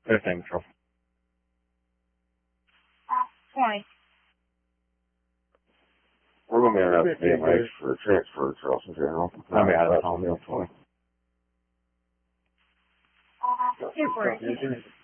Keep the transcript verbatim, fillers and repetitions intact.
Fifteen control. Twenty. We're going to be out of D M H for transfer across in general. I'll be out of the home. twenty. Two for it.